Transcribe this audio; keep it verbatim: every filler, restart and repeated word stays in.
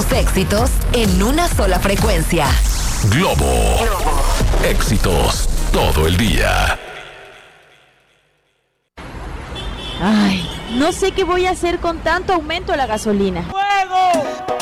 tus éxitos en una sola frecuencia. Globo. Éxitos todo el día. Ay, no sé qué voy a hacer con tanto aumento a la gasolina. ¡Fuego!